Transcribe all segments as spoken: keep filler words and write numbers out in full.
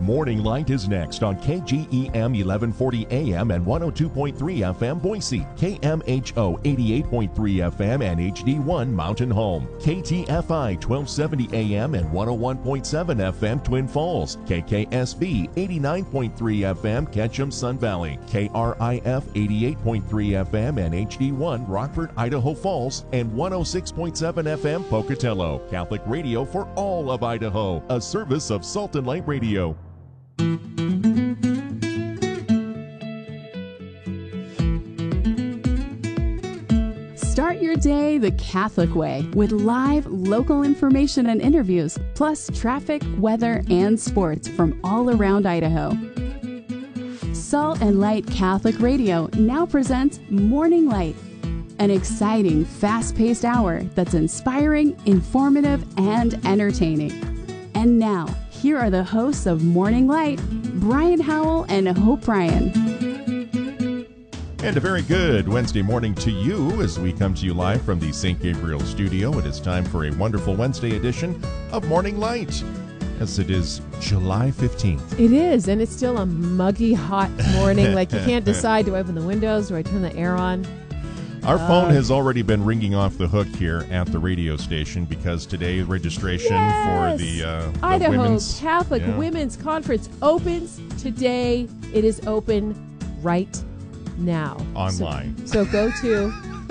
Morning Light is next on K G E M eleven forty A M and one oh two point three F M Boise, K M H O eighty-eight point three F M and H D one Mountain Home, K T F I twelve seventy A M and one oh one point seven F M Twin Falls, K K S B eighty-nine point three F M Ketchum Sun Valley, K R I F eighty-eight point three F M and H D one Rockford, Idaho Falls, and one oh six point seven F M Pocatello. Catholic radio for all of Idaho, a service of Salt and Light Radio. Start your day the Catholic way with live local information and interviews, plus traffic, weather, and sports from all around Idaho. Salt and Light Catholic Radio now presents Morning Light, an exciting, fast-paced hour that's inspiring, informative, and entertaining. And now, here are the hosts of Morning Light, Brian Howell and Hope Bryan. And a very good Wednesday morning to you as we come to you live from the Saint Gabriel studio. It is time for a wonderful Wednesday edition of Morning Light. Yes, it is July fifteenth. It is, and it's still a muggy, hot morning. Like you can't decide, do I open the windows? Do I turn the air on? Our uh, phone has already been ringing off the hook here at the radio station because today registration yes! for the, uh, the Idaho Women's Catholic yeah. Women's Conference opens today. It is open right now. Online. So, so go to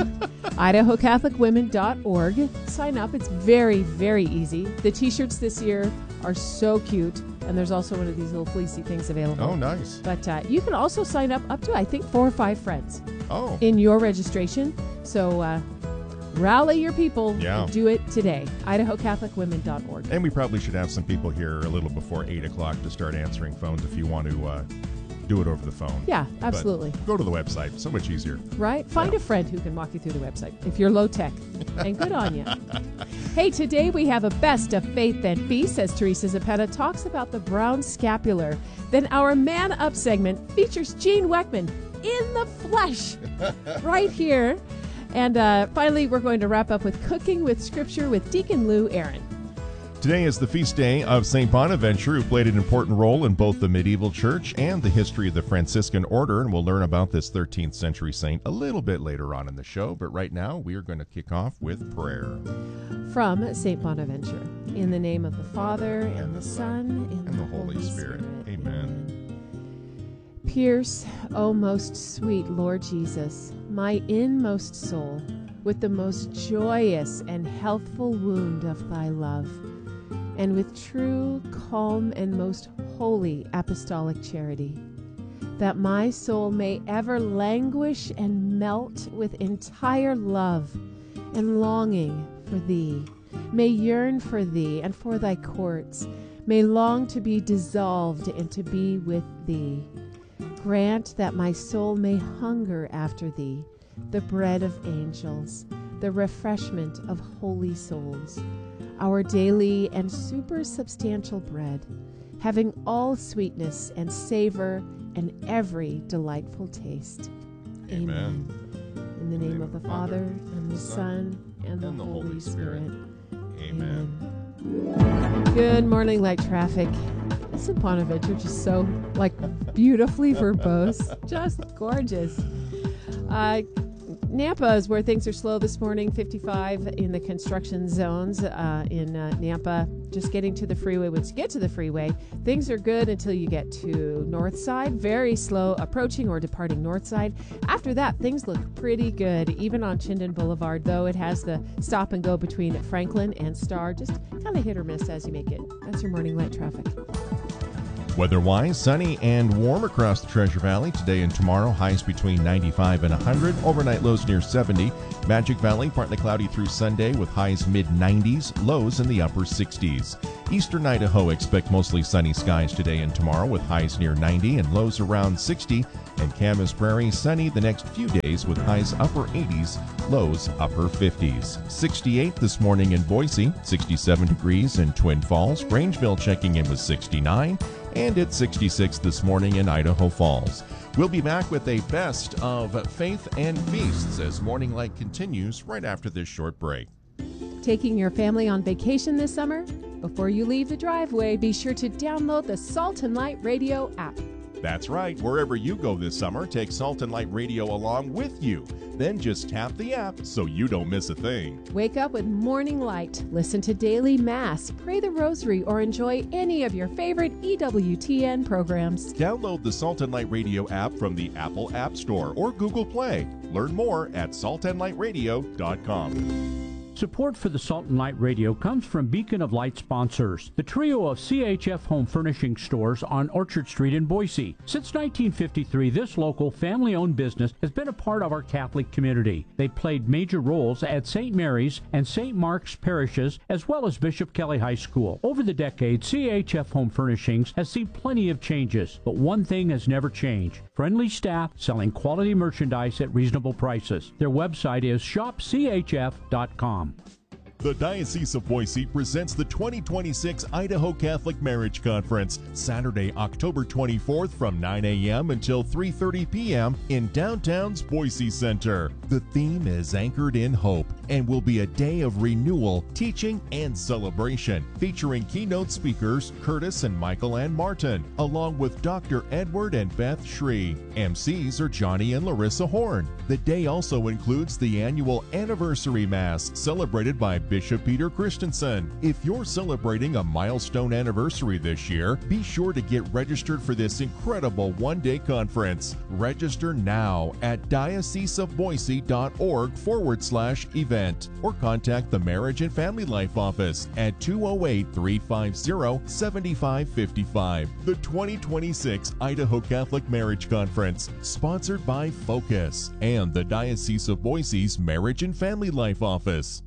idaho catholic women dot org. Sign up. It's very, very easy. The T-shirts this year are so cute. And there's also one of these little fleecy things available. Oh, nice. But uh, you can also sign up up to, I think, four or five friends oh. in your registration. So uh, rally your people yeah. and do it today. idaho catholic women dot org. And we probably should have some people here a little before eight o'clock to start answering phones if you want to uh, do it over the phone. Yeah, absolutely. But go to the website. So much easier. Right? Find yeah. a friend who can walk you through the website if you're low tech. And good on you. Hey, today we have a best of faith and feast as Teresa Zapeta talks about the brown scapular. Then our Man Up segment features Gene Weckman in the flesh right here. And uh, finally, we're going to wrap up with Cooking with Scripture with Deacon Lou Aaron. Today is the feast day of Saint Bonaventure, who played an important role in both the medieval church and the history of the Franciscan order, and we'll learn about this thirteenth century saint a little bit later on in the show, but right now we are going to kick off with prayer. From Saint Bonaventure, in the name of the Father, and, and the Son, and, and the Holy, Holy Spirit. Spirit. Amen. Pierce, O most sweet Lord Jesus, my inmost soul, with the most joyous and healthful wound of thy love, and with true, calm, and most holy apostolic charity, that my soul may ever languish and melt with entire love and longing for thee, may yearn for thee and for thy courts, may long to be dissolved and to be with thee. Grant that my soul may hunger after thee, the bread of angels, the refreshment of holy souls, our daily and supersubstantial bread, having all sweetness and savor and every delightful taste. Amen. Amen. In the name of the Father, and the Son, and the Holy Spirit. Amen. Amen. Good morning, light traffic. Isn't Bonaventure just so, like, beautifully verbose? Just gorgeous. Uh, Nampa is where things are slow this morning, fifty-five in the construction zones uh, in uh, Nampa. Just getting to the freeway. Once you get to the freeway, things are good until you get to north side. Very slow approaching or departing north side. After that, things look pretty good. Even on Chinden Boulevard, though, it has the stop and go between Franklin and Star. Just kind of hit or miss as you make it. That's your morning light traffic. Weather-wise, sunny and warm across the Treasure Valley today and tomorrow. Highs between ninety-five and one hundred. Overnight lows near seventy. Magic Valley, partly cloudy through Sunday with highs mid nineties, lows in the upper sixties. Eastern Idaho, expect mostly sunny skies today and tomorrow with highs near ninety and lows around sixty. And Camas Prairie, sunny the next few days with highs upper eighties, lows upper fifties. sixty-eight this morning in Boise, sixty-seven degrees in Twin Falls. Grangeville checking in with sixty-nine. And it's sixty-six this morning in Idaho Falls. We'll be back with a best of faith and feasts as Morning Light continues right after this short break. Taking your family on vacation this summer? Before you leave the driveway, be sure to download the Salt and Light Radio app. That's right. Wherever you go this summer, take Salt and Light Radio along with you. Then just tap the app so you don't miss a thing. Wake up with Morning Light, listen to Daily Mass, pray the Rosary, or enjoy any of your favorite E W T N programs. Download the Salt and Light Radio app from the Apple App Store or Google Play. Learn more at salt and light radio dot com. Support for the Salt and Light Radio comes from Beacon of Light sponsors, the trio of C H F home furnishing stores on Orchard Street in Boise. Since nineteen fifty-three, this local family-owned business has been a part of our Catholic community. They played major roles at Saint Mary's and Saint Mark's parishes, as well as Bishop Kelly High School. Over the decades, C H F Home Furnishings has seen plenty of changes, but one thing has never changed: friendly staff selling quality merchandise at reasonable prices. Their website is shop c h f dot com. The Diocese of Boise presents the twenty twenty-six Idaho Catholic Marriage Conference, Saturday, October twenty-fourth from nine a.m. until three thirty p.m. in downtown's Boise Center. The theme is Anchored in Hope and will be a day of renewal, teaching, and celebration, featuring keynote speakers Curtis and Michael Ann Martin, along with Doctor Edward and Beth Shree. M Cs are Johnny and Larissa Horn. The day also includes the annual Anniversary Mass, celebrated by Bishop Peter Christensen. If you're celebrating a milestone anniversary this year, be sure to get registered for this incredible one-day conference. Register now at dioceseofboise.org forward slash event or contact the Marriage and Family Life Office at two oh eight, three five zero, seven five five five. The twenty twenty-six Idaho Catholic Marriage Conference, sponsored by Focus and the Diocese of Boise's Marriage and Family Life Office.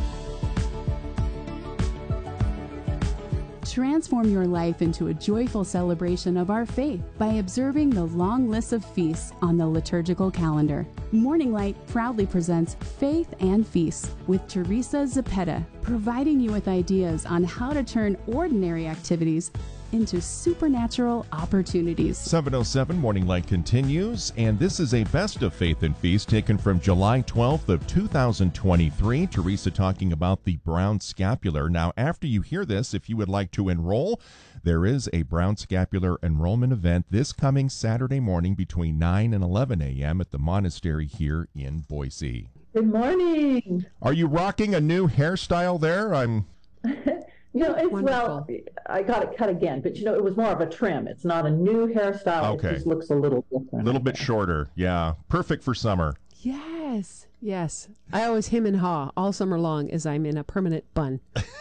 Transform your life into a joyful celebration of our faith by observing the long list of feasts on the liturgical calendar. Morning Light proudly presents Faith and Feasts with Teresa Zepeda, providing you with ideas on how to turn ordinary activities into supernatural opportunities. seven oh seven Morning Light continues, and this is a best of Faith and Feast taken from July twelfth of two thousand twenty-three. Teresa talking about the Brown Scapular. Now, after you hear this, if you would like to enroll, there is a Brown Scapular enrollment event this coming Saturday morning between nine and eleven a.m. at the monastery here in Boise. Good morning. Are you rocking a new hairstyle there? I'm... You know, it's, Wonderful. well, I got it cut again, but you know, it was more of a trim. It's not a new hairstyle. Okay. It just looks a little different. A little bit shorter, yeah. Perfect for summer. Yes, yes. I always hem and haw all summer long as I'm in a permanent bun.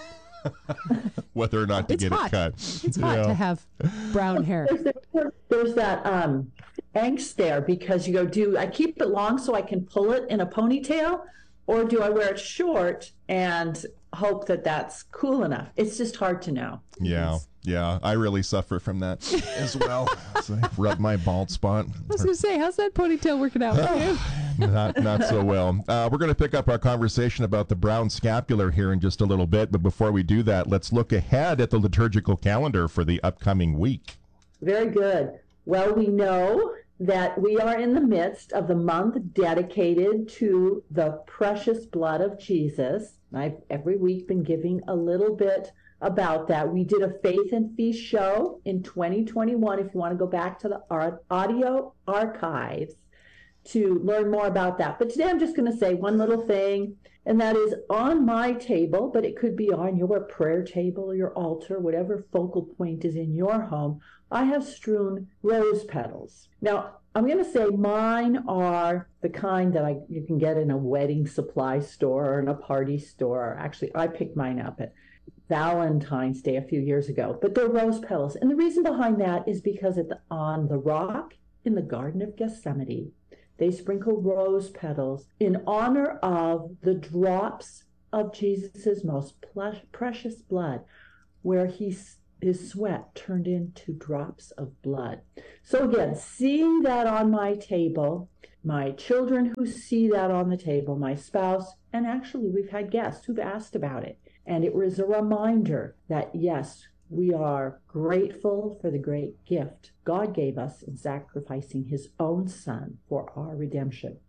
Whether or not to It's get hot. it cut. It's hot Yeah. to have brown hair. There's, there's, there's that um, angst there because you go, do I keep it long so I can pull it in a ponytail, or do I wear it short and hope that that's cool enough? It's just hard to know. Yeah, yeah. I really suffer from that as well. So I rub my bald spot. I was going to say, how's that ponytail working out for you? not, not so well. Uh, we're going to pick up our conversation about the Brown Scapular here in just a little bit. But before we do that, let's look ahead at the liturgical calendar for the upcoming week. Very good. Well, we know that we are in the midst of the month dedicated to the precious blood of Jesus. I've every week been giving a little bit about that. We did a Faith and Feast show in twenty twenty-one, if you want to go back to the ar- audio archives to learn more about that. But today I'm just going to say one little thing, and that is on my table, but it could be on your prayer table, your altar, whatever focal point is in your home, I have strewn rose petals. Now, I'm going to say mine are the kind that I you can get in a wedding supply store or in a party store. Actually, I picked mine up at Valentine's Day a few years ago, but they're rose petals. And the reason behind that is because at the, on the rock in the Garden of Gethsemane, they sprinkle rose petals in honor of the drops of Jesus's most ple- precious blood, where he his sweat turned into drops of blood. So again, seeing that on my table, my children who see that on the table, my spouse, and actually we've had guests who've asked about it. And it was a reminder that yes, we are grateful for the great gift God gave us in sacrificing his own son for our redemption.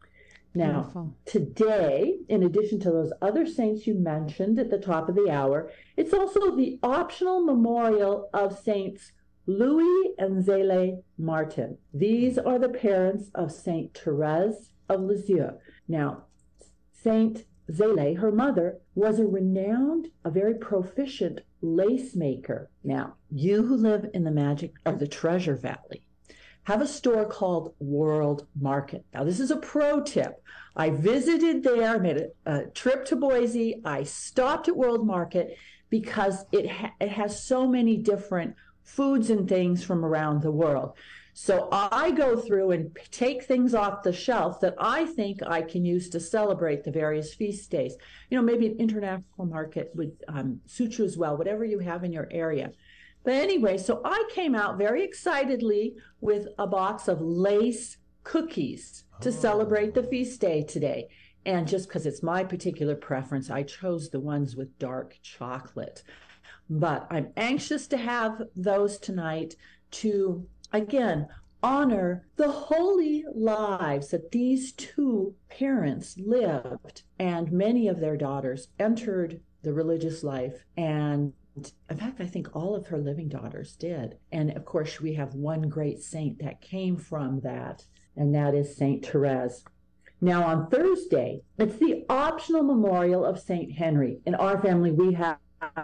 Now, Beautiful. Today, in addition to those other saints you mentioned at the top of the hour, it's also the optional memorial of Saints Louis and Zélie Martin. These are the parents of Saint Therese of Lisieux. Now, Saint Zélie, her mother, was a renowned, a very proficient lace maker. Now, you who live in the Magic of the Treasure Valley have a store called World Market. Now, this is a pro tip. I visited there, made a, a trip to Boise. I stopped at World Market because it, ha- it has so many different foods and things from around the world. So I go through and take things off the shelf that I think I can use to celebrate the various feast days. You know, maybe an international market would um, suit you as well, whatever you have in your area. But anyway, so I came out very excitedly with a box of lace cookies to oh. celebrate the feast day today. And just because it's my particular preference, I chose the ones with dark chocolate. But I'm anxious to have those tonight to, again, honor the holy lives that these two parents lived. And many of their daughters entered the religious life. And in fact, I think all of her living daughters did. And of course, we have one great saint that came from that, and that is Saint Therese. Now, on Thursday, it's the optional memorial of Saint Henry. In our family, we have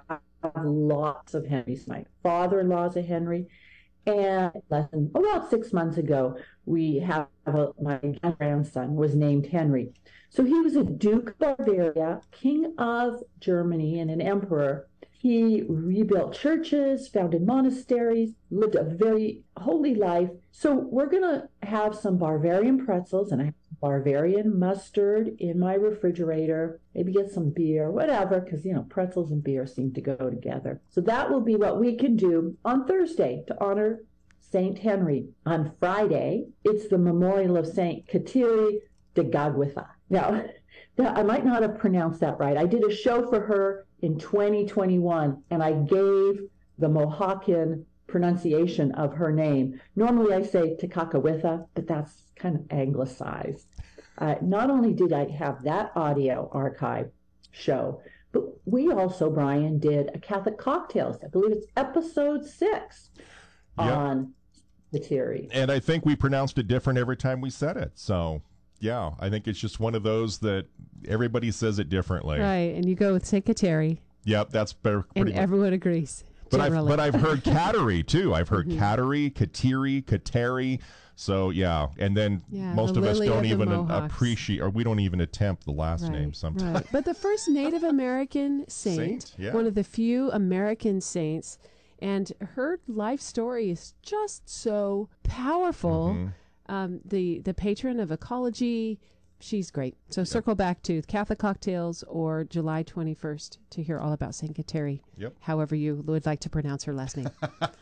lots of Henrys. My father-in-law's a Henry. And less than about six months ago, we have a, my grandson was named Henry. So he was a Duke of Bavaria, King of Germany, and an emperor. He rebuilt churches, founded monasteries, lived a very holy life. So we're going to have some Bavarian pretzels, and I have Bavarian mustard in my refrigerator. Maybe get some beer, whatever, because, you know, pretzels and beer seem to go together. So that will be what we can do on Thursday to honor Saint Henry. On Friday, it's the memorial of Saint Kateri de Gagwitha. Now, I might not have pronounced that right. I did a show for her in twenty twenty-one, and I gave the Mohawkian pronunciation of her name. Normally I say Tekakawitha, but that's kind of anglicized. Uh, not only did I have that audio archive show, but we also, Brian, did a Catholic Cocktails. I believe it's episode six yep. on Kateri. And I think we pronounced it different every time we said it. So, yeah, I think it's just one of those that everybody says it differently. Right, and you go with Saint Kateri. Yep, that's better. And everyone agrees. But I've, but I've heard Kateri, too. I've heard mm-hmm. Kateri, Kateri, Kateri. So, yeah. And then yeah, most the of us don't of even Mohawks. appreciate, or we don't even attempt the last right, name sometimes. Right. But the first Native American saint, saint yeah. one of the few American saints, and her life story is just so powerful. Mm-hmm. Um, the, the patron of ecology. She's great. So yep. circle back to Catholic Cocktails or July twenty-first to hear all about Saint Kateri, yep. however you would like to pronounce her last name.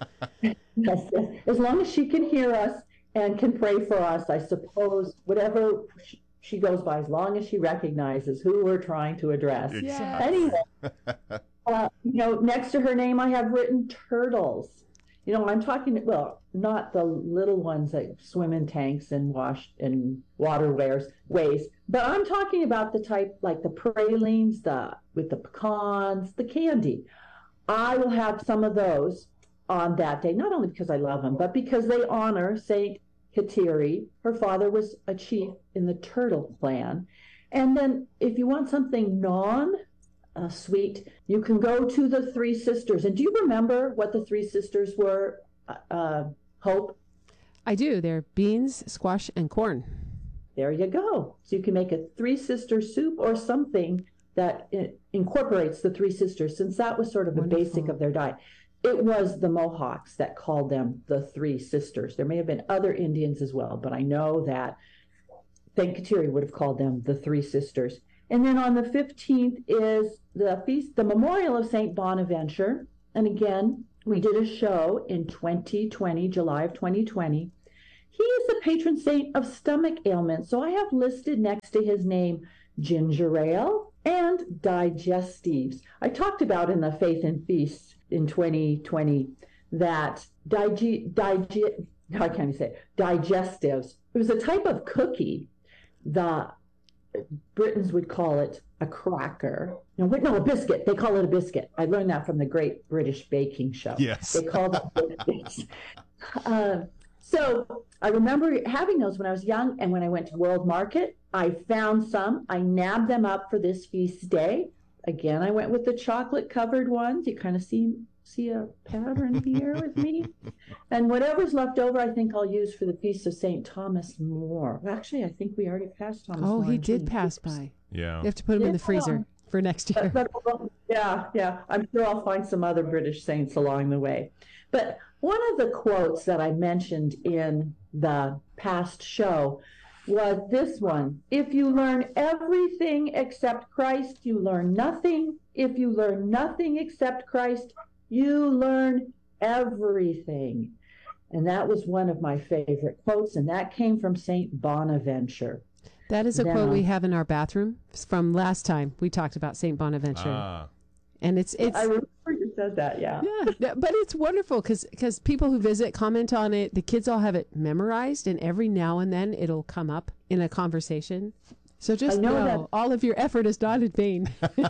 Yes, as long as she can hear us and can pray for us, I suppose, whatever she goes by, as long as she recognizes who we're trying to address. Exactly. Anyway, uh, you know, next to her name, I have written turtles. You know, I'm talking, well, not the little ones that swim in tanks and wash in waterways, ways, but I'm talking about the type like the pralines, the with the pecans, the candy. I will have some of those on that day, not only because I love them, but because they honor Saint Kateri. Her father was a chief in the Turtle clan. And then if you want something non Uh, sweet, you can go to the Three Sisters. And do you remember what the Three Sisters were, uh, uh, Hope? I do. They're beans, squash, and corn. There you go. So you can make a Three Sisters soup or something that I- incorporates the Three Sisters, since that was sort of Wonderful. the basic of their diet. It was the Mohawks that called them the Three Sisters. There may have been other Indians as well, but I know that Saint Kateri would have called them the Three Sisters. And then on the fifteenth is the feast, the memorial of Saint Bonaventure. And again, we did a show in twenty twenty, July of twenty twenty. He is the patron saint of stomach ailments. So I have listed next to his name ginger ale and digestives. I talked about in the Faith and Feasts in twenty twenty that dig, dig, how can I say it? digestives. It was a type of cookie. The Britons would call it a cracker. No, wait, no, a biscuit. They call it a biscuit. I learned that from the Great British Baking Show. Yes. They call them biscuits. Uh, so I remember having those when I was young, and when I went to World Market, I found some. I nabbed them up for this feast day. Again, I went with the chocolate-covered ones. You kind of see see a pattern here with me. And whatever's left over, I think I'll use for the Feast of Saint Thomas More. Actually, I think we already passed Thomas Oh, More. he did pass by. Yeah. You have to put him in the freezer for next year. But, but, yeah, yeah. I'm sure I'll find some other British saints along the way. But one of the quotes that I mentioned in the past show was this one. If you learn everything except Christ, you learn nothing. If you learn nothing except Christ, you learn everything. And that was one of my favorite quotes, and that came from Saint Bonaventure. That is a Then quote we I'll- have in our bathroom from last time we talked about Saint Bonaventure. Ah. And it's it's I remember you said that, yeah. yeah, yeah, but it's wonderful because because people who visit comment on it. The kids all have it memorized, and every now and then it'll come up in a conversation. So just I know know, that- all of your effort is not in vain.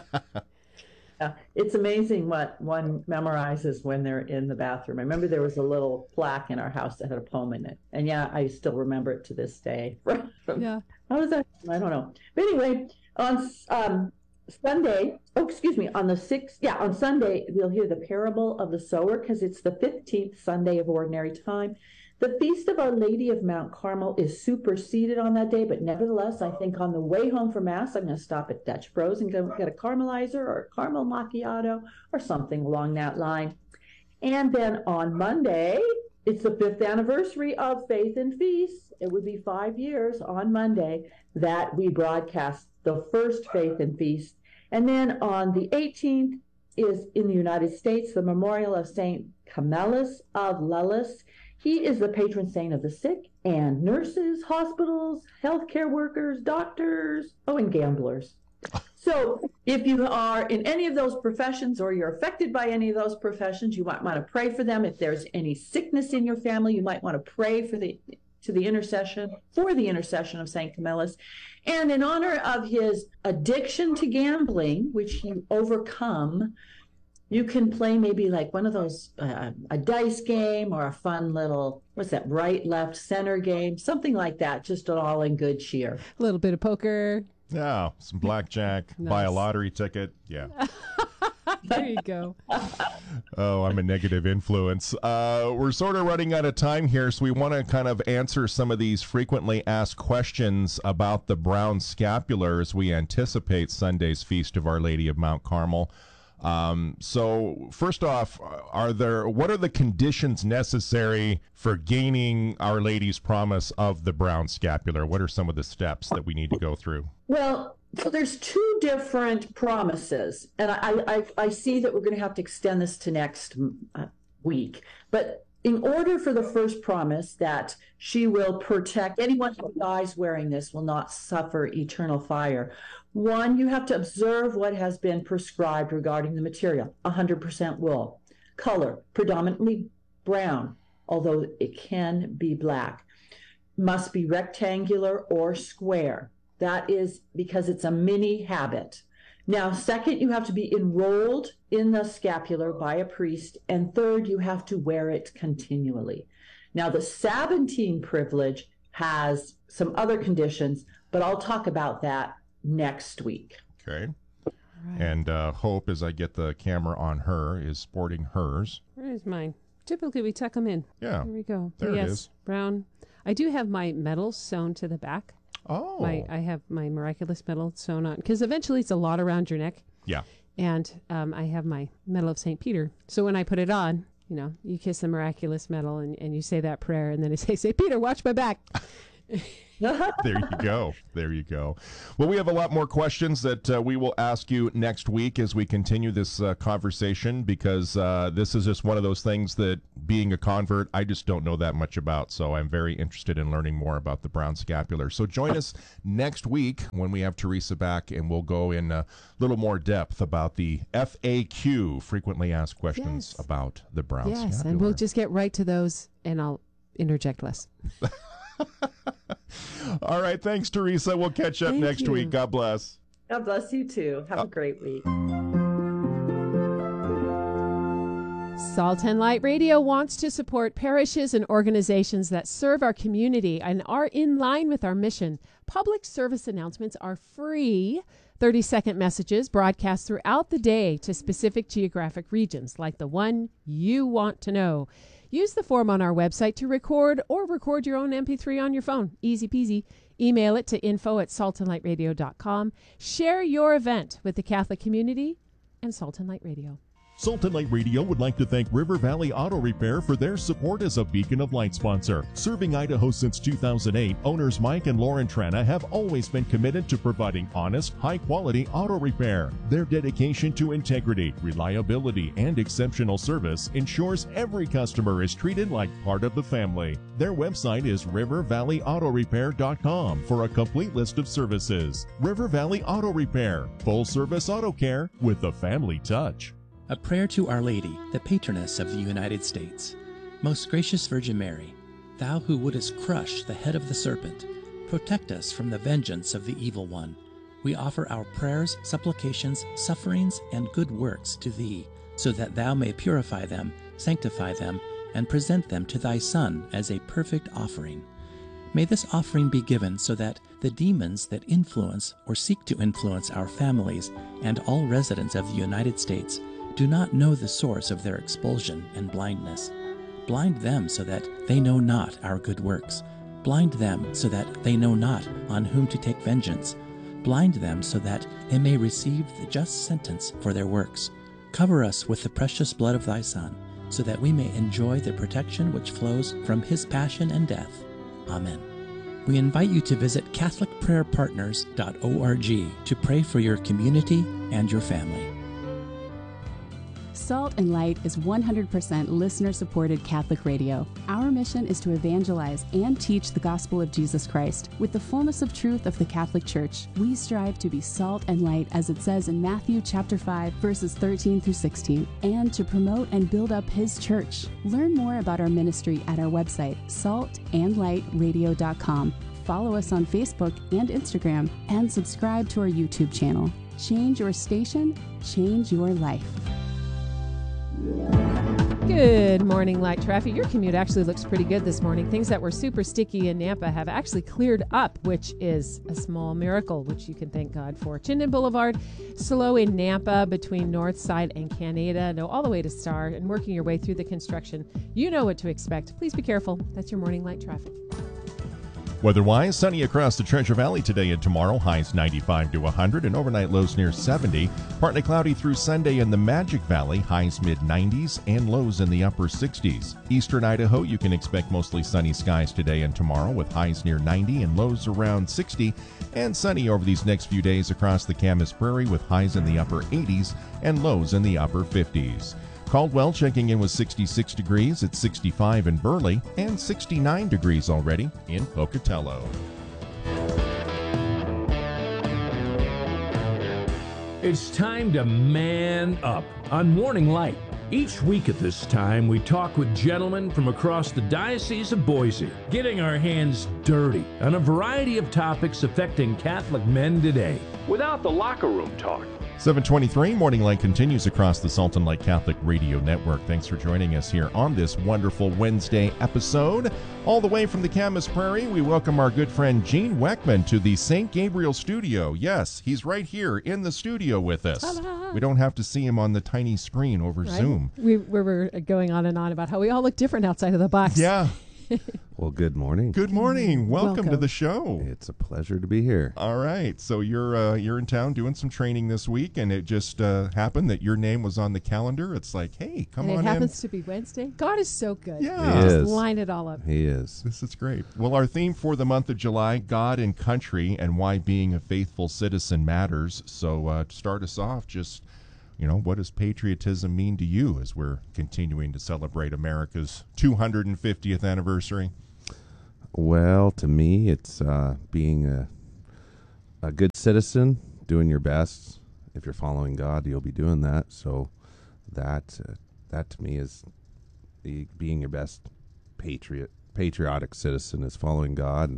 Yeah, it's amazing what one memorizes when they're in the bathroom. I remember there was a little plaque in our house that had a poem in it. And yeah, I still remember it to this day. Yeah. How was that? I don't know. But anyway, on um, Sunday, oh, excuse me, on the sixth, yeah, on Sunday, we'll hear the parable of the sower because it's the fifteenth Sunday of Ordinary Time. The Feast of Our Lady of Mount Carmel is superseded on that day, but nevertheless, I think on the way home from Mass, I'm going to stop at Dutch Bros and go get a caramelizer or a caramel macchiato or something along that line. And then on Monday, it's the fifth anniversary of Faith and Feast. It would be five years on Monday that we broadcast the first Faith and Feast. And then on the eighteenth is in the United States, the memorial of Saint Camillus of Lellis. He is the patron saint of the sick and nurses, hospitals, healthcare workers, doctors, oh, and gamblers. So if you are in any of those professions or you're affected by any of those professions, you might want to pray for them. If there's any sickness in your family, you might want to pray for the to the intercession, for the intercession of Saint Camillus. And in honor of his addiction to gambling, which he overcome, you can play maybe like one of those, uh, a dice game or a fun little, what's that, right, left, center game, something like that, just all in good cheer. A little bit of poker. Yeah, some blackjack, buy a Nice. lottery ticket. Yeah. There you go. Oh, I'm a negative influence. Uh, we're sort of running out of time here, so we want to kind of answer some of these frequently asked questions about the brown scapular as we anticipate Sunday's Feast of Our Lady of Mount Carmel. Um, so first off, are there, what are the conditions necessary for gaining Our Lady's promise of the brown scapular? What are some of the steps that we need to go through? Well, so there's two different promises, and I, I, I see that we're going to have to extend this to next uh, week. But in order for the first promise that she will protect anyone who dies wearing this will not suffer eternal fire, one, you have to observe what has been prescribed regarding the material, one hundred percent wool. Color, predominantly brown, although it can be black. Must be rectangular or square. That is because it's a mini habit. Now, second, you have to be enrolled in the scapular by a priest. And third, you have to wear it continually. Now, the Sabbatine privilege has some other conditions, but I'll talk about that next week. Okay. Right. And uh, Hope, as I get the camera on her, is sporting hers. Where's mine? Typically, we tuck them in. Yeah. There we go. There it yes, is. brown. I do have my medals sewn to the back. Oh. My I have my miraculous medal sewn on because eventually it's a lot around your neck. Yeah. And um, I have my medal of Saint Peter. So when I put it on, you know, you kiss the miraculous medal and, and you say that prayer, and then I say, Saint Peter, watch my back. There you go. There you go. Well, we have a lot more questions that uh, we will ask you next week as we continue this uh, conversation, because uh, this is just one of those things that, being a convert, I just don't know that much about. So I'm very interested in learning more about the brown scapular. So join us next week when we have Teresa back, and we'll go in a little more depth about the F A Q, frequently asked questions Yes. about the brown Yes, scapular. and we'll just get right to those, and I'll interject less. All right. Thanks, Teresa. We'll catch up Thank next you. week. God bless. God bless you too. Have a great week. Salt and Light Radio wants to support parishes and organizations that serve our community and are in line with our mission. Public service announcements are free thirty-second messages broadcast throughout the day to specific geographic regions, like the one you want to know. Use the form on our website to record or record your own M P three on your phone. Easy peasy. Email it to info at salt and light radio dot com. Share your event with the Catholic community and Salt and Light Radio. Salt and Light Radio would like to thank River Valley Auto Repair for their support as a Beacon of Light sponsor. Serving Idaho since two thousand eight, owners Mike and Lauren Trana have always been committed to providing honest, high-quality auto repair. Their dedication to integrity, reliability, and exceptional service ensures every customer is treated like part of the family. Their website is river valley auto repair dot com for a complete list of services. River Valley Auto Repair, full-service auto care with a family touch. A prayer to Our Lady, the patroness of the United States. Most gracious Virgin Mary, thou who wouldest crush the head of the serpent, protect us from the vengeance of the evil one. We offer our prayers, supplications, sufferings, and good works to thee, so that thou may purify them, sanctify them, and present them to thy Son as a perfect offering. May this offering be given so that the demons that influence or seek to influence our families and all residents of the United States do not know the source of their expulsion and blindness. Blind them so that they know not our good works. Blind them so that they know not on whom to take vengeance. Blind them so that they may receive the just sentence for their works. Cover us with the precious blood of thy Son, so that we may enjoy the protection which flows from his passion and death. Amen. We invite you to visit catholic prayer partners dot org to pray for your community and your family. Salt and Light is one hundred percent listener-supported Catholic radio. Our mission is to evangelize and teach the gospel of Jesus Christ. With the fullness of truth of the Catholic Church, we strive to be salt and light, as it says in Matthew chapter five, verses thirteen through sixteen, and to promote and build up His church. Learn more about our ministry at our website, salt and light radio dot com. Follow us on Facebook and Instagram, and subscribe to our YouTube channel. Change your station, change your life. Good morning, light traffic. Your commute actually looks pretty good this morning. Things that were super sticky in Nampa have actually cleared up, which is a small miracle, which you can thank God for. Chinden Boulevard, slow in Nampa between North Side and Canada, no, all the way to Star, and working your way through the construction. You know what to expect. Please be careful. That's your morning light traffic. Weather-wise, sunny across the Treasure Valley today and tomorrow, highs ninety-five to one hundred, and overnight lows near seventy. Partly cloudy through Sunday in the Magic Valley, highs mid nineties and lows in the upper sixties. Eastern Idaho, you can expect mostly sunny skies today and tomorrow with highs near ninety and lows around sixty, and sunny over these next few days across the Camas Prairie with highs in the upper eighties and lows in the upper fifties. Caldwell checking in with sixty-six degrees at sixty-five in Burley and sixty-nine degrees already in Pocatello. It's time to man up on Morning Light. Each week at this time, we talk with gentlemen from across the Diocese of Boise, getting our hands dirty on a variety of topics affecting Catholic men today, without the locker room talk. seven twenty-three, Morning Light continues across the Salt and Light Catholic Radio Network. Thanks for joining us here on this wonderful Wednesday episode. All the way from the Camas Prairie, we welcome our good friend Gene Weckman to the Saint Gabriel studio. Yes, he's right here in the studio with us. Ta-da! We don't have to see him on the tiny screen over Right? Zoom. We, we were going on and on about how we all look different outside of the box. Yeah. Well, good morning. Good morning. Welcome, Welcome. to the show. It's a pleasure to be here. All right. So you're uh, you're in town doing some training this week, and it just uh, happened that your name was on the calendar. It's like, hey, come and on it happens in. to be Wednesday. God is so good. Yeah. He Just is. line it all up. He is. This is great. Well, our theme for the month of July, God and Country, and why being a faithful citizen matters. So uh, to start us off, just, you know, what does patriotism mean to you as we're continuing to celebrate America's two hundred fiftieth anniversary? Well, to me, it's uh, being a a good citizen, doing your best. If you're following God, you'll be doing that. So that uh, that to me is the being your best patriot, patriotic citizen is following God and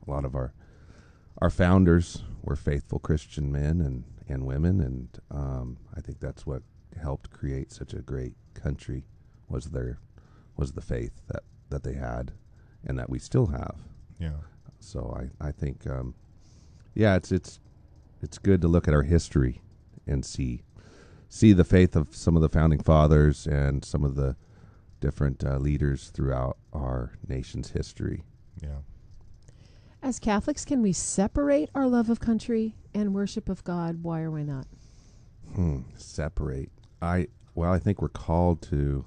a lot of our our founders were faithful Christian men and, and women, and um, I think that's what helped create such a great country was their was the faith that, that they had and that we still have. Yeah. So I I think um, yeah it's it's it's good to look at our history and see see the faith of some of the founding fathers and some of the different uh, leaders throughout our nation's history. Yeah. As Catholics, can we separate our love of country and worship of God? Why or why not? Hmm. Separate. I well, I think we're called to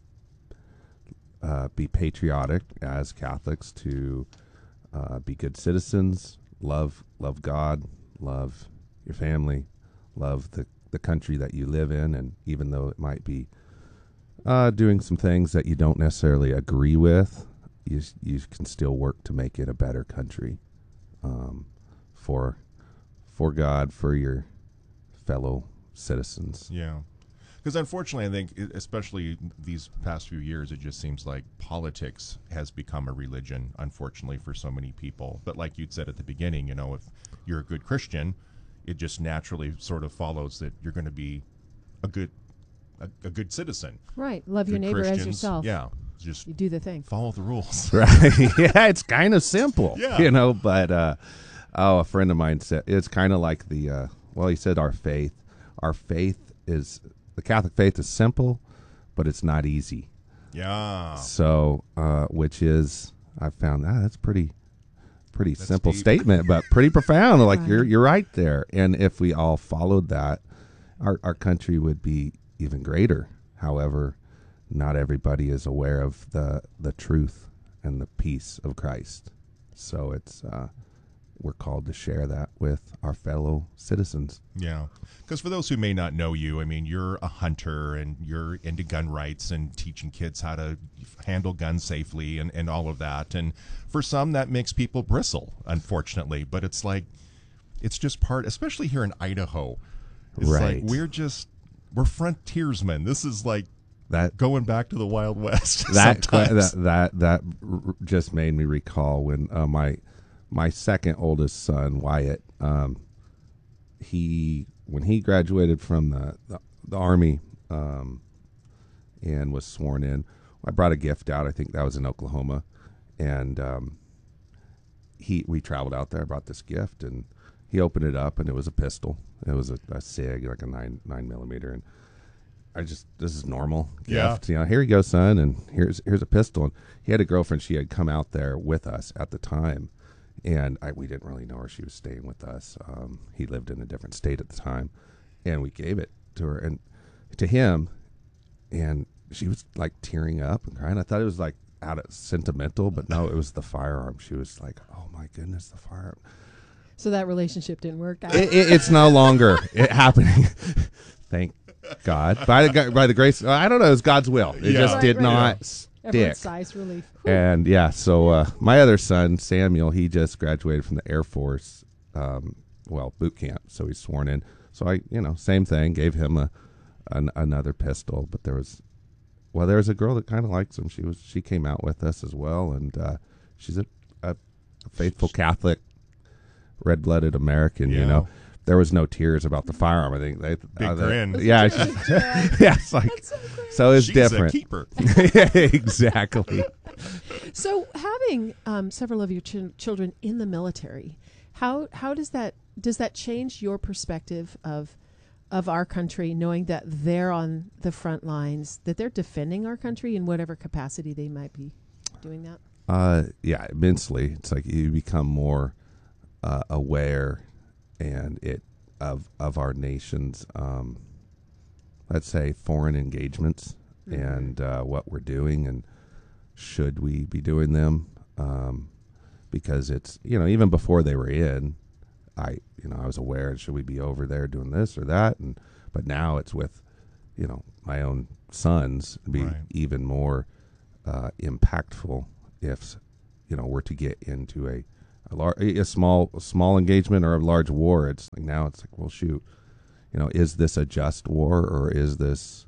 uh, be patriotic as Catholics, to uh, be good citizens, love love God, love your family, love the, the country that you live in, and even though it might be uh, doing some things that you don't necessarily agree with, you you can still work to make it a better country um, for for God, for your fellow citizens. Yeah. Because unfortunately, I think, it- especially these past few years, it just seems like politics has become a religion, unfortunately, for so many people. But like you'd said at the beginning, you know, if you're a good Christian, it just naturally sort of follows that you're going to be a good a, a good citizen. Right. Love your Good neighbor as Christians, yourself. Yeah. Just You do the thing. follow the rules. Right. Yeah, it's kind of simple. Yeah. You know, but uh oh, a friend of mine said it's kind of like the uh well, he said our faith. Our faith is the Catholic faith is simple, but it's not easy. Yeah. So, uh which is I found ah, that's pretty pretty That's simple deep. statement, but pretty profound. Like Right. you're you're right there. And if we all followed that, our our country would be even greater. However, not everybody is aware of the the truth and the peace of Christ. So it's uh, we're called to share that with our fellow citizens. Yeah. Because for those who may not know you, I mean, you're a hunter and you're into gun rights and teaching kids how to handle guns safely and, and all of that. And for some, that makes people bristle, unfortunately. But it's like, it's just part, especially here in Idaho. It's Right. like, we're just, we're frontiersmen. This is like That going back to the Wild West. that sometimes. that that that r- just made me recall when uh, my my second oldest son Wyatt, um, he when he graduated from the the, the army um, and was sworn in, I brought a gift out. I think that was in Oklahoma, and um, he we traveled out there. I brought this gift, and he opened it up, and it was a pistol. It was a, a SIG, like a nine nine millimeter, and I just this is normal Yeah. gift. You know, here you go, son, and here's here's a pistol. And he had a girlfriend. She had come out there with us at the time, and I, we didn't really know her. She was staying with us. Um, he lived in a different state at the time, and we gave it to her and to him, and she was like tearing up and crying. I thought it was like out of sentimental, but no, it was the firearm. She was like, "Oh my goodness, the firearm." So that relationship didn't work out. It, it, it's no longer it happening. Thank God. By the by the grace, I don't know. It was God's will. It Yeah. just Right, did right. not stick. Everyone's sighs relief. And yeah, so uh, my other son Samuel, he just graduated from the Air Force, um, well, boot camp. So he's sworn in. So I, you know, same thing. Gave him a an, another pistol, but there was, well, there was a girl that kind of likes him. She was she came out with us as well, and uh, she's a, a, a faithful Catholic, red-blooded American. Yeah. You know, there was no tears about the firearm. I think they Big uh, they- grin. Yeah, she's, yeah. It's like That's so great. so it's She's different. a keeper. Exactly. So having um, several of your ch- children in the military, how how does that does that change your perspective of of our country, knowing that they're on the front lines, that they're defending our country in whatever capacity they might be doing that? Uh, yeah, immensely. It's like you become more uh, aware, and it of of our nation's, um, let's say, foreign engagements Mm-hmm. and uh, what we're doing, and should we be doing them? Um, because it's, you know, even before they were in, I you know I was aware. Should we be over there doing this or that? And but now it's with, you know, my own sons, it'd be Right. even more uh, impactful if, you know, we're to get into a a, lar- a small a small engagement or a large war. It's like now it's like, well, shoot, you know, is this a just war, or is this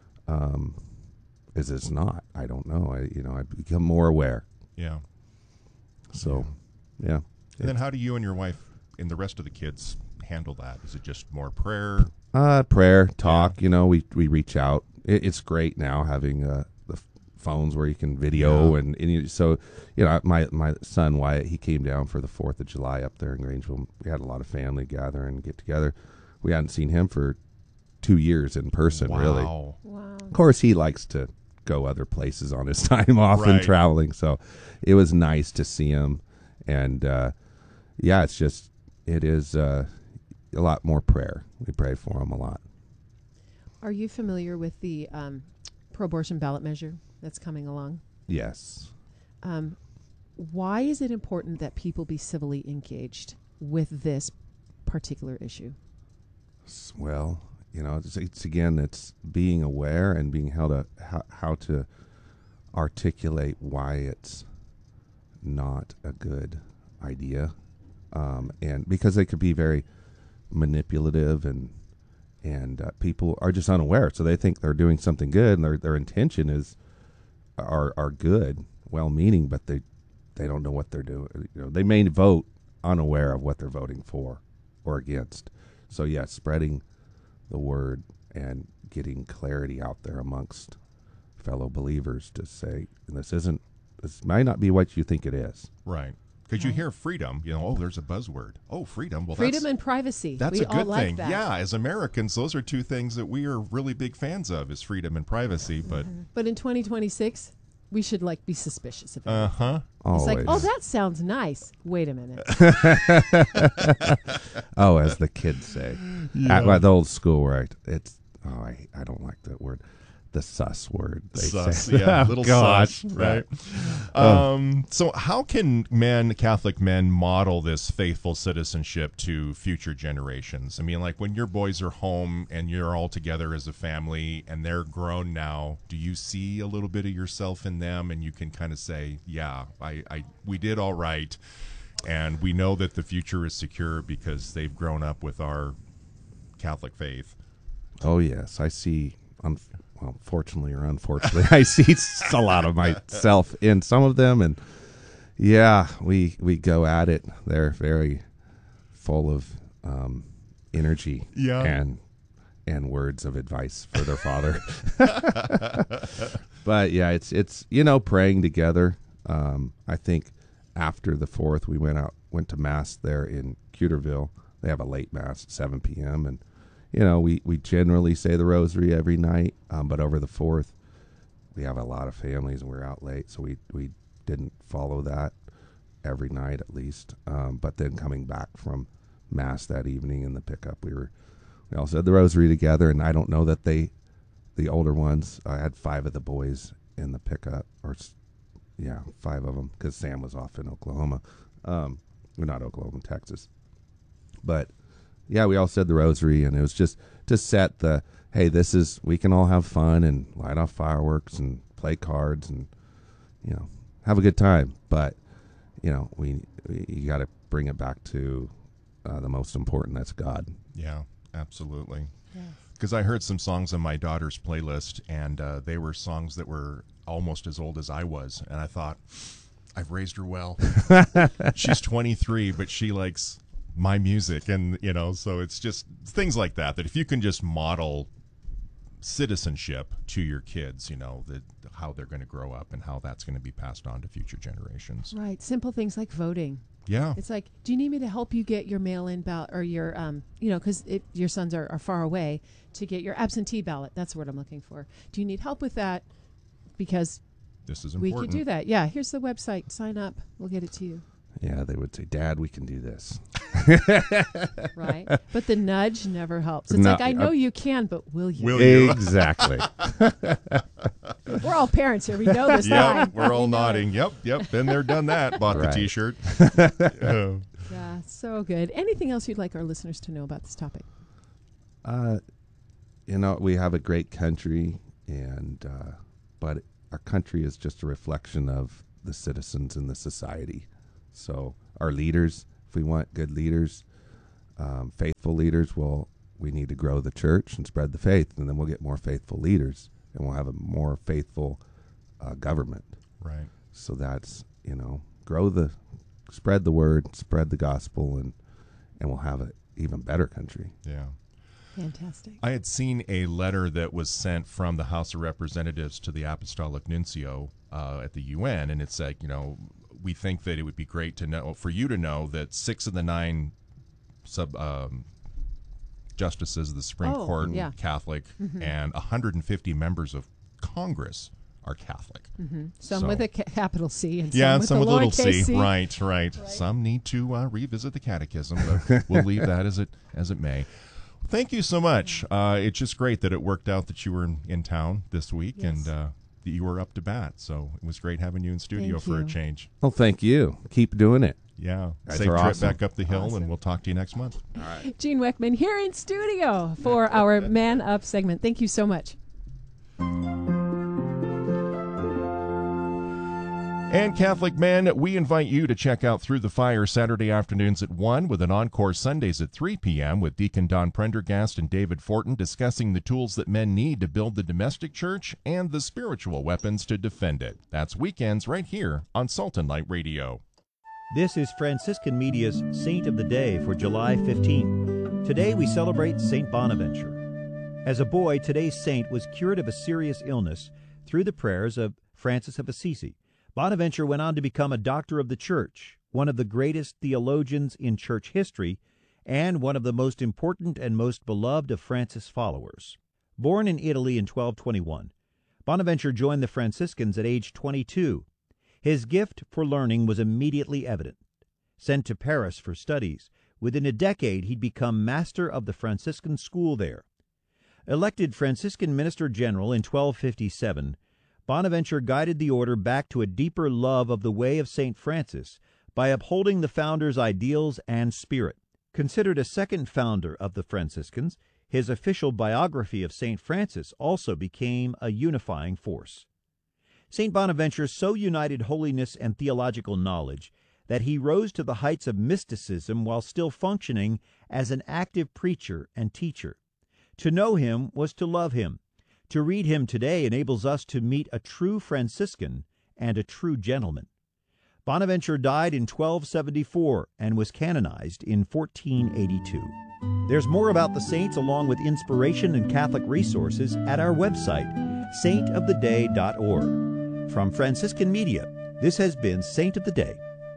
um is this not? I don't know. I you know I become more aware. Yeah. So yeah. And then how do you and your wife and the rest of the kids handle that? Is it just more prayer? Uh, prayer, talk. Yeah. You know, we we reach out. It, it's great now having uh, the f- phones where you can video yeah. and, and you, so you know my my son Wyatt, he came down for the Fourth of July up there in Grangeville. We had a lot of family gather and get together. We hadn't seen him for two years in person. Wow. Really. Wow. Of course, he likes to go other places on his time off right. and traveling. So it was nice to see him, and uh, yeah, it's just it is. Uh, A lot more prayer. We pray for him a lot. Are you familiar with the um, pro-abortion ballot measure that's coming along? Yes. Um, why is it important that people be civilly engaged with this particular issue? Well, you know, it's, it's again, it's being aware and being held a how, how to articulate why it's not a good idea, um, and because they could be very manipulative and and uh, people are just unaware, so they think they're doing something good and their their intention is are are good, well-meaning, but they they don't know what they're doing. You know, they may vote unaware of what they're voting for or against. So yeah, spreading the word and getting clarity out there amongst fellow believers to say this isn't this might not be what you think it is. Right. Because you hear freedom, you know, oh, there's a buzzword. Oh, freedom. Well, freedom that's, and privacy. That's we a good all like thing. that. Yeah, as Americans, those are two things that we are really big fans of: is freedom and privacy. But mm-hmm. but in twenty twenty-six, we should like be suspicious of it. Uh huh. It's like, oh, that sounds nice. Wait a minute. Oh, as the kids say, yeah. At the old school, right? It's oh, I I don't like that word. The sus word. They sus, say. yeah, oh, little gosh, sus, right? um, so, how can men, Catholic men, model this faithful citizenship to future generations? I mean, like when your boys are home and you're all together as a family, and they're grown now, do you see a little bit of yourself in them, and you can kind of say, "Yeah, I, I, we did all right," and we know that the future is secure because they've grown up with our Catholic faith. Oh yes, I see. Un- well, fortunately or unfortunately, I see a lot of myself in some of them, and yeah, we we go at it. They're very full of um, energy yeah. and and words of advice for their father. But yeah, it's it's you know praying together. Um, I think after the fourth, we went out went to mass there in Cuterville. They have a late mass at seven p.m. and you know, we, we generally say the rosary every night, um, but over the fourth, we have a lot of families and we're out late, so we, we didn't follow that every night at least. Um, but then coming back from mass that evening in the pickup, we were we all said the rosary together, and I don't know that they, the older ones, I had five of the boys in the pickup, or yeah, five of them, because Sam was off in Oklahoma, um, well, not Oklahoma, Texas, but. Yeah, we all said the rosary, and it was just to set the, hey, this is, we can all have fun and light off fireworks and play cards and, you know, have a good time. But, you know, we, we you got to bring it back to uh, the most important, that's God. Yeah, absolutely. Because I heard some songs on my daughter's playlist, and uh, they were songs that were almost as old as I was. And I thought, I've raised her well. She's twenty-three, but she likes my music, and you know, so it's just things like that that if you can just model citizenship to your kids, you know, that how they're going to grow up and how that's going to be passed on to future generations. Right. Simple things like voting. Yeah. It's like, do you need me to help you get your mail-in ballot, or your um you know, because your sons are, are far away, to get your absentee ballot? That's what I'm looking for. Do you need help with that? Because this is we important. could do that. Yeah, here's the website, sign up, we'll get it to you. Yeah, they would say, Dad, we can do this. Right. But the nudge never helps. It's No, like, I know uh, you can, but will you? Will you? Exactly. We're all parents here. We know this Yep, line. we're all We know nodding. Yep, yep. Been there, done that. Bought Right. the T-shirt. Uh, Yeah, so good. Anything else you'd like our listeners to know about this topic? Uh, you know, we have a great country, and uh, but our country is just a reflection of the citizens in the society. So our leaders, if we want good leaders, um, faithful leaders, well, we need to grow the church and spread the faith, and then we'll get more faithful leaders, and we'll have a more faithful uh, government. right. So that's, you know, grow the spread the word, spread the gospel, and and we'll have an even better country. Yeah. Fantastic. I had seen a letter that was sent from the House of Representatives to the Apostolic Nuncio uh, at the U N, and it said, you know, we think that it would be great to know, for you to know, that six of the nine sub um, justices of the Supreme Oh, Court yeah. are Catholic, Mhm. and one hundred fifty members of Congress are Catholic. Mm-hmm. Some So- with a ca- capital C and some Yeah, with some a with a little lowercase c. c. Right, right, right. Some need to uh, revisit the catechism, but we'll leave that as it as it may. Thank you so much. Uh, it's just great that it worked out that you were in, in town this week Yes. and uh, that you were up to bat. So it was great having you in studio Thank for you. a change. Well, thank you. Keep doing it. Yeah. Guys Safe are trip awesome. back up the hill, Awesome. and we'll talk to you next month. All right. Gene Weckman here in studio for our Man Up segment. Thank you so much. And Catholic men, we invite you to check out Through the Fire Saturday afternoons at one with an encore Sundays at three p.m. with Deacon Don Prendergast and David Fortin discussing the tools that men need to build the domestic church and the spiritual weapons to defend it. That's weekends right here on Salt and Light Radio. This is Franciscan Media's Saint of the Day for July fifteenth. Today we celebrate Saint Bonaventure. As a boy, today's saint was cured of a serious illness through the prayers of Francis of Assisi. Bonaventure went on to become a doctor of the Church, one of the greatest theologians in Church history, and one of the most important and most beloved of Francis' followers. Born in Italy in twelve twenty-one, Bonaventure joined the Franciscans at age twenty-two. His gift for learning was immediately evident. Sent to Paris for studies, within a decade he'd become master of the Franciscan school there. Elected Franciscan Minister General in twelve fifty-seven, Bonaventure guided the order back to a deeper love of the way of Saint Francis by upholding the founder's ideals and spirit. Considered a second founder of the Franciscans, his official biography of Saint Francis also became a unifying force. Saint Bonaventure so united holiness and theological knowledge that he rose to the heights of mysticism while still functioning as an active preacher and teacher. To know him was to love him. To read him today enables us to meet a true Franciscan and a true gentleman. Bonaventure died in twelve seventy-four and was canonized in fourteen eighty-two. There's more about the saints along with inspiration and Catholic resources at our website, saint of the day dot org. From Franciscan Media, this has been Saint of the Day.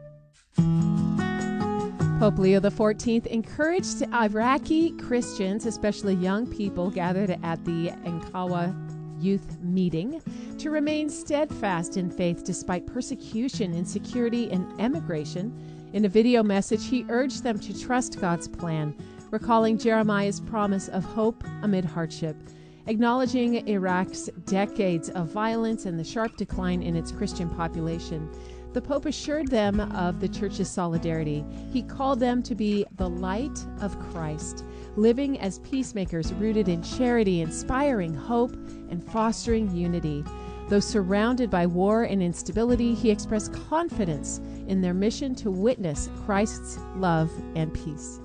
Pope Leo the fourteenth encouraged Iraqi Christians, especially young people gathered at the Ankawa youth meeting, to remain steadfast in faith despite persecution, insecurity, and emigration. In a video message, he urged them to trust God's plan, recalling Jeremiah's promise of hope amid hardship. Acknowledging Iraq's decades of violence and the sharp decline in its Christian population, the Pope assured them of the Church's solidarity. He called them to be the light of Christ, living as peacemakers rooted in charity, inspiring hope, and fostering unity. Though surrounded by war and instability, he expressed confidence in their mission to witness Christ's love and peace.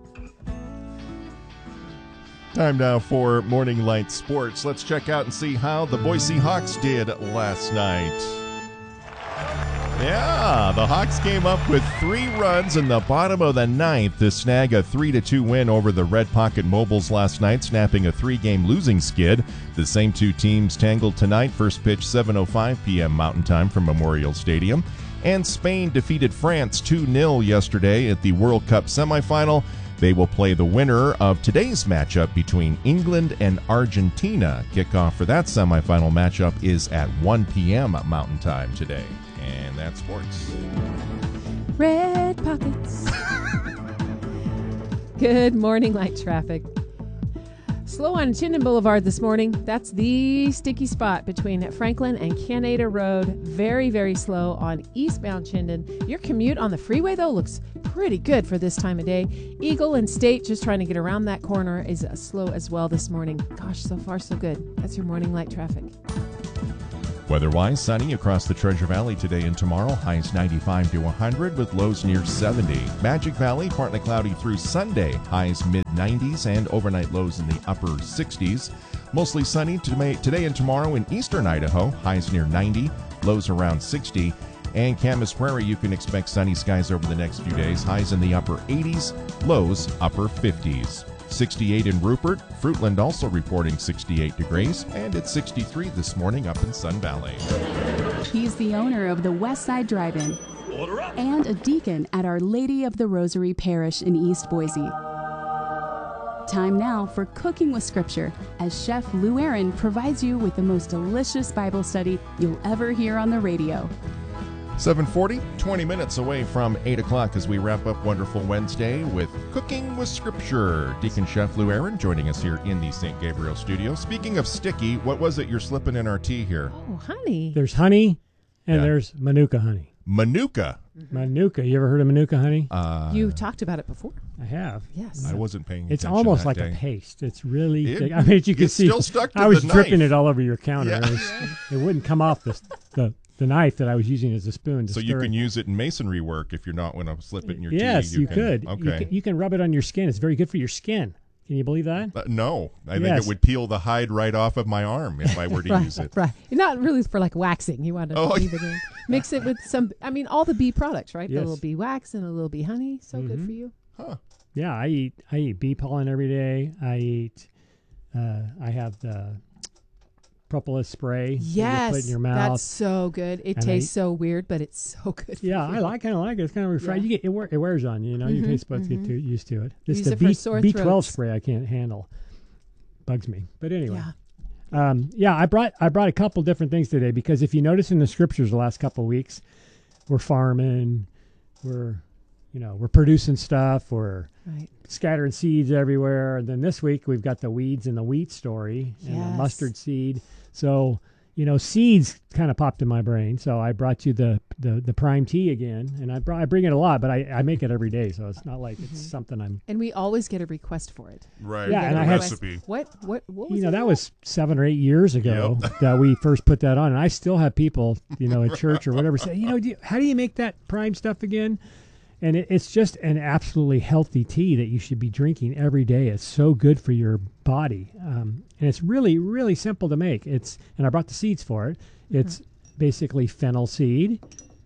Time now for Morning Light Sports. Let's check out and see how the Boise Hawks did last night. Yeah, the Hawks came up with three runs in the bottom of the ninth to snag a three to two win over the Red Pocket Mobiles last night, snapping a three-game losing skid. The same two teams tangled tonight. First pitch seven oh five p.m. Mountain Time from Memorial Stadium. And Spain defeated France two nil yesterday at the World Cup semifinal. They will play the winner of today's matchup between England and Argentina. Kickoff for that semifinal matchup is at one p.m. Mountain Time today. And that's sports. Red Pockets. Good morning, light traffic. Slow on Chinden Boulevard this morning. That's the sticky spot between Franklin and Canada Road. Very, very slow on eastbound Chinden. Your commute on the freeway, though, looks pretty good for this time of day. Eagle and State, just trying to get around that corner, is uh, slow as well this morning. Gosh, so far so good. That's your morning light traffic. Weather-wise, sunny across the Treasure Valley today and tomorrow. Highs ninety-five to one hundred with lows near seventy. Magic Valley, partly cloudy through Sunday. Highs mid nineties and overnight lows in the upper sixties. Mostly sunny today and tomorrow in eastern Idaho. Highs near ninety, lows around sixty. And Camas Prairie, you can expect sunny skies over the next few days. Highs in the upper eighties, lows upper fifties. sixty-eight in Rupert. Fruitland also reporting sixty-eight degrees, and it's sixty-three this morning up in Sun Valley. He's the owner of the West Side Drive-In and a deacon at Our Lady of the Rosary Parish in East Boise. Time now for Cooking with Scripture, as Chef Lou Aaron provides you with the most delicious Bible study you'll ever hear on the radio. seven forty, twenty minutes away from eight o'clock as we wrap up Wonderful Wednesday with Cooking with Scripture. Deacon Chef Lou Aaron joining us here in the Saint Gabriel studio. Speaking of sticky, what was it you're slipping in our tea here? Oh, honey. There's honey, and Yeah. there's Manuka honey. Manuka. Manuka. You ever heard of Manuka honey? Uh, You talked about it before. I have. Yes. I wasn't paying It's attention almost that like day. a paste. It's really It- thick. I mean, as you can it's see, still stuck to I was the dripping knife. it all over your counter. Yeah. It, was- it wouldn't come off the, the the knife that I was using as a spoon to So stir you can it. use it in masonry work if you're not going to slip it in your Yes, tea. you, can- could. You Okay. can. You can rub it on your skin. It's very good for your skin. Can you believe that? Uh, no, I think Yes. it would peel the hide right off of my arm if I were to right, use it. Right. Not really for like waxing. You want to Oh, leave it in. Mix it with some, I mean, all the bee products, right? Yes. The little bee wax and a little bee honey. So good for you. Huh. Yeah, I eat. I eat bee pollen every day. I eat. Uh, I have the propolis spray. that you Yes. put in your mouth. That's so good. It And I tastes eat- so weird, but it's so good. For Yeah, you. I like kind of like it. It's kind of refreshing. Yeah. You get it, wear, it wears on you. You know, your Mhm, taste buds mhm. get too used to it. This Use the it for B, sore B twelve throats. spray I can't handle. Bugs me. But anyway, Yeah. um, yeah, I brought I brought a couple different things today because if you notice in the scriptures the last couple of weeks, we're farming, we're you know we're producing stuff, we're Right. scattering seeds everywhere. And then this week we've got the weeds and the wheat story and the Yes. mustard seed. So, you know, seeds kind of popped in my brain. So I brought you the, the, the prime tea again. And I brought, I bring it a lot, but I, I make it every day. So it's not like it's something I'm, And we always get a request for it. Right. Yeah, We get and a I had- request. What? What? What was you know, it that about? was seven or eight years ago that we first put that on. And I still have people, you know, at church or whatever say, you know, do you, how do you make that prime stuff again? And it, it's just an absolutely healthy tea that you should be drinking every day. It's so good for your body. Um, and it's really, really simple to make. It's and I brought the seeds for it. It's basically fennel seed,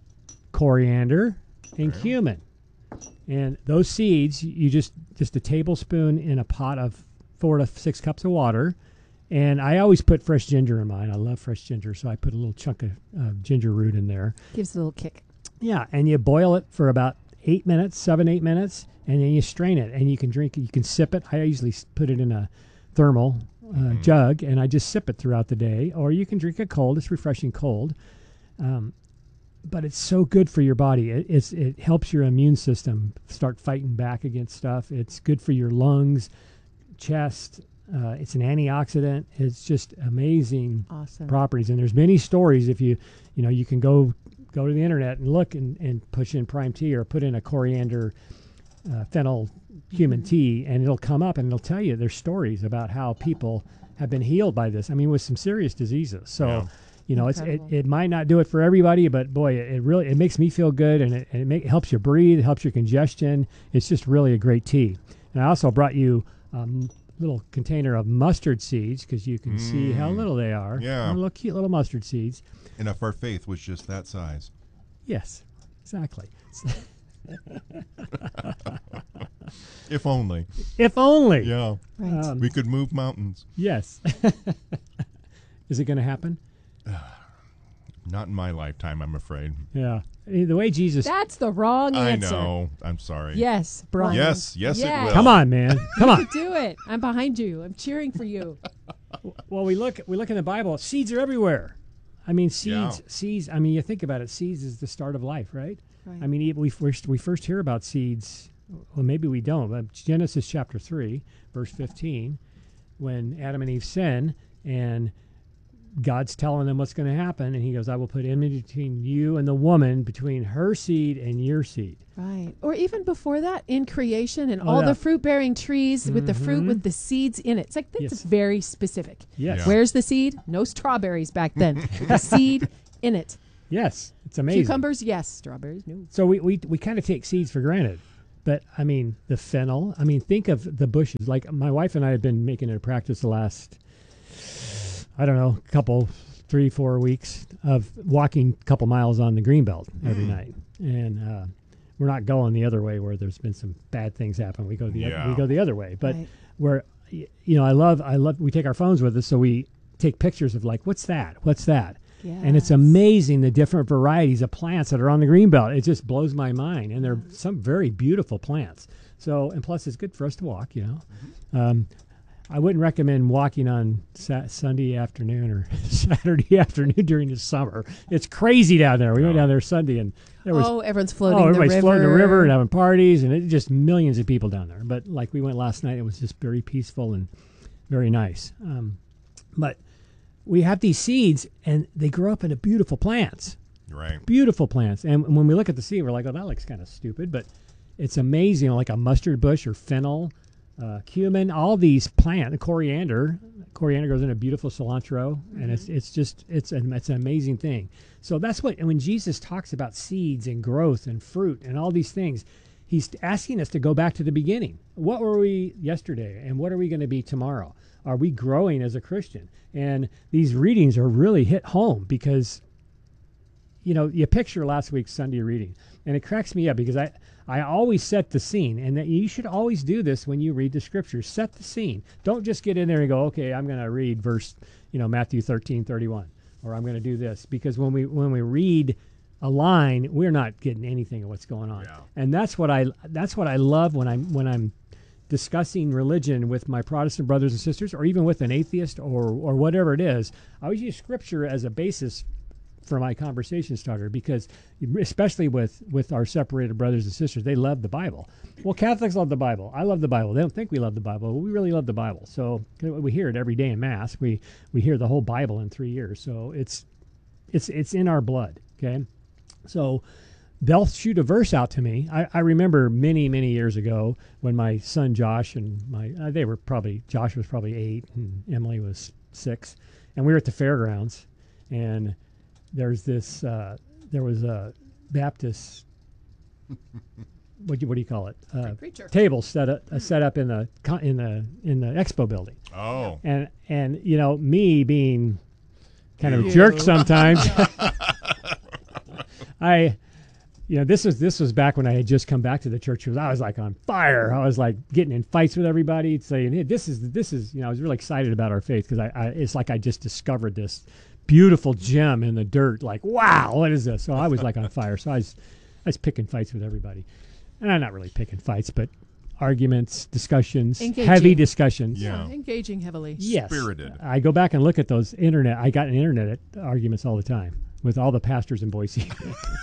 coriander, and cumin. And those seeds, you just, just a tablespoon in a pot of four to six cups of water. And I always put fresh ginger in mine. I love fresh ginger. So I put a little chunk of uh, ginger root in there. Gives it a little kick. Yeah, and you boil it for about eight minutes, seven, eight minutes, and then you strain it, and you can drink it. You can sip it. I usually s- put it in a thermal uh, jug, and I just sip it throughout the day. Or you can drink it cold. It's refreshing cold. Um, but it's so good for your body. It, it's it helps your immune system start fighting back against stuff. It's good for your lungs, chest. Uh, it's an antioxidant. It's just amazing Awesome. properties. And there's many stories. If you, you know, you can go go to the internet and look and, and push in prime tea or put in a coriander, uh, fennel, cumin Mm-hmm. tea, and it'll come up and it'll tell you there's stories about how people have been healed by this. I mean, with some serious diseases. So, Yeah. you know, it's it, Incredible. it might not do it for everybody, but boy, it, it really it makes me feel good, and it, and it make, helps you breathe, it helps your congestion. It's just really a great tea. And I also brought you um, little container of mustard seeds because you can see how little they are. Yeah. They're little cute little mustard seeds. And if our faith was just that size. Yes, exactly. If only. If only. Yeah. Right. Um, We could move mountains. yes. Is it going to happen? Not in my lifetime, I'm afraid. Yeah. I mean, the way Jesus. That's the wrong I answer. know. I'm sorry. Yes, Brian. Yes, yes, it Yes. will. Come on, man. Come on. Do it. I'm behind you. I'm cheering for you. Well, we look we look in the Bible. Seeds are everywhere. I mean, seeds. Yeah. Seeds. I mean, you think about it. Seeds is the start of life, right? Right. I mean, e- we first we first hear about seeds. Well, maybe we don't. But Genesis chapter three, verse fifteen, when Adam and Eve sin, and God's telling them what's going to happen, and He goes, "I will put enmity between you and the woman, between her seed and your seed." Right. Or even before that, in creation and Oh, all yeah. the fruit bearing trees with the fruit Mhm. with the seeds in it. It's like that's Yes. very specific. Yes. Yeah. Where's the seed? No strawberries back then. The seed in it. Yes, it's amazing. Cucumbers, yes. Strawberries, no. So we, we, we kind of take seeds for granted. But, I mean, the fennel, I mean, think of the bushes. Like, my wife and I have been making it a practice the last, I don't know, couple, three, four weeks of walking a couple miles on the Greenbelt every mm. night. And uh, we're not going the other way where there's been some bad things happen. We go the yeah. other, we go the other way. But right. we're, you know, I love, I love, we take our phones with us, so we take pictures of like, what's that? What's that? Yes. And it's amazing the different varieties of plants that are on the Greenbelt. It just blows my mind. And they're some very beautiful plants. So, and plus it's good for us to walk, you know. Mm-hmm. Um, I wouldn't recommend walking on sa- Sunday afternoon or Saturday afternoon during the summer. It's crazy down there. We no. went down there Sunday and there was... Oh, everyone's floating oh, the everybody's river. floating the river and having parties, and it's just millions of people down there. But like we went last night, it was just very peaceful and very nice. Um, but... we have these seeds, and they grow up into beautiful plants. Right. Beautiful plants. And when we look at the seed, we're like, oh, that looks kind of stupid. But it's amazing, like a mustard bush or fennel, uh, cumin, all these plants, coriander. Coriander goes into beautiful cilantro, mm-hmm. and it's it's just, it's an, it's an amazing thing. So that's what, and when Jesus talks about seeds and growth and fruit and all these things, he's asking us to go back to the beginning. What were we yesterday, and what are we going to be tomorrow? Are we growing as a Christian? And these readings are really hit home because, you know, you picture last week's Sunday reading, and it cracks me up because I, I always set the scene, and that you should always do this when you read the scriptures. Set the scene. Don't just get in there and go, okay, I'm going to read verse, you know, Matthew thirteen thirty-one, or I'm going to do this. Because when we when we read a line, we're not getting anything of what's going on. Yeah. And that's what I that's what I love when I'm when I'm discussing religion with my Protestant brothers and sisters, or even with an atheist, or or whatever it is. I always use scripture as a basis for my conversation starter, because especially with with our separated brothers and sisters, they love the Bible. Well, Catholics love the Bible. I love the Bible. They don't think we love the Bible, but we really love the Bible. So we hear it every day in Mass. We we hear the whole Bible in three years. So it's it's it's in our blood. Okay, so they'll shoot a verse out to me. I, I remember many, many years ago when my son Josh and my, uh, they were probably, Josh was probably eight and Emily was six. And we were at the fairgrounds, and there's this, uh, there was a Baptist, what do you, what do you call it? Uh, Preacher. Table set up, uh, set up in the, in the, in the expo building. Oh. And, and, you know, me being kind of You. a jerk sometimes, I, you know, this was this was back when I had just come back to the church. I was like on fire. I was like getting in fights with everybody, saying, "Hey, this is this is." You know, I was really excited about our faith because I, I it's like I just discovered this beautiful gem in the dirt. Like, wow, what is this? So I was like on fire. So I was I was picking fights with everybody, and I'm not really picking fights, but arguments, discussions, Engaging. heavy discussions. Yeah. Yeah, engaging heavily. Yes, Spirited. I go back and look at those internet. I got an internet arguments all the time with all the pastors in Boise.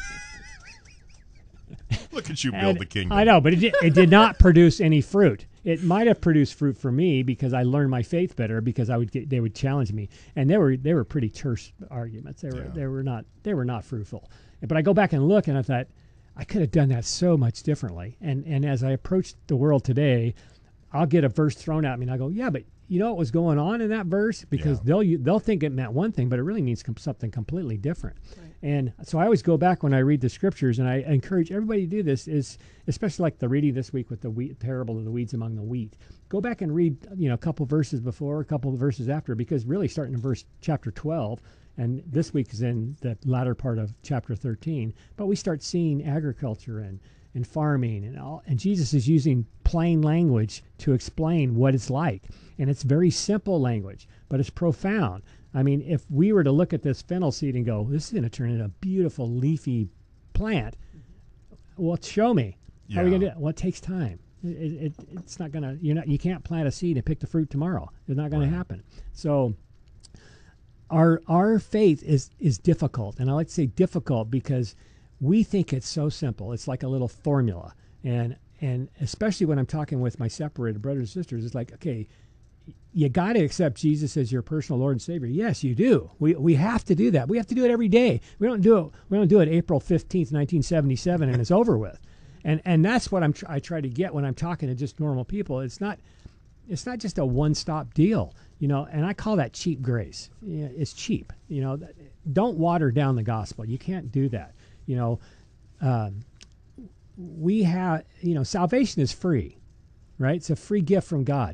Look at you build And the kingdom. I know, but it did, it did not produce any fruit. It might have produced fruit for me because I learned my faith better, because I would get, they would challenge me, and they were they were pretty terse arguments. They were Yeah. they were not they were not fruitful. But I go back and look, and I thought I could have done that so much differently. And and as I approach the world today, I'll get a verse thrown at me, and I go, yeah, but you know what was going on in that verse? Because Yeah. they'll they'll think it meant one thing, but it really means com- something completely different. Right. And so I always go back when I read the scriptures, and I encourage everybody to do this, is especially like the reading this week with the wheat, parable of the weeds among the wheat. Go back and read, you know, a couple verses before, a couple of verses after, because really starting in verse chapter twelve, and this week is in the latter part of chapter thirteen, but we start seeing agriculture and, and farming and all, and Jesus is using plain language to explain what it's like. And it's very simple language, but it's profound. I mean, if we were to look at this fennel seed and go, this is going to turn into a beautiful leafy plant, well, show me. How are we Yeah. going to do it? Well, it takes time. It, it, it's not going to, you're not, you can't plant a seed and pick the fruit tomorrow. It's not going Right. to happen. So our our faith is is difficult. And I like to say difficult because we think it's so simple. It's like a little formula. And and especially when I'm talking with my separated brothers and sisters, it's like, okay, you got to accept Jesus as your personal Lord and Savior. Yes, you do. We we have to do that. We have to do it every day. We don't do it. We don't do it April fifteenth, nineteen seventy-seven, and it's over with. And and that's what I'm tr- I try to get when I'm talking to just normal people. It's not it's not just a one-stop deal, you know. And I call that cheap grace. Yeah, it's cheap. You know, don't water down the gospel. You can't do that. You know, um, we have you know salvation is free, right? It's a free gift from God.